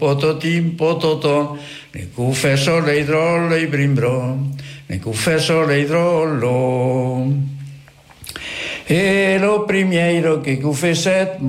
pototim, pototom, ne confesso le idrollo e brimbro, ne confesso le idrollo. E lo primeiro que confesset